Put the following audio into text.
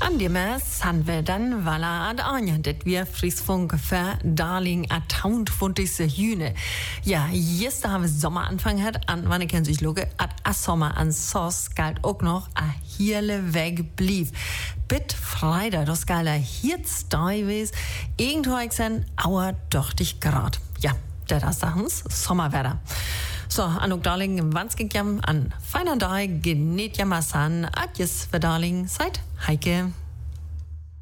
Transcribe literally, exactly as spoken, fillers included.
An dem sind wir dann, weil er an Anja, das wir Friesfunk für Darling a tausendfundigste Jüne. Ja, jetzt haben wir Sommer anfangen hat, an wann kennen sich Loge, at a Sommer an Sos galt auch noch a hierle Weg blieb. Bit Freitag, das galt a jetzt da gewesen, irgendwo ich sein, auer doch dich grad. Ja, der das Sachens, Sommerwetter. So, Anuk Darling, wanns ging jam an feiner Tag, genet jam asan, adjes für Darling, seid Heike.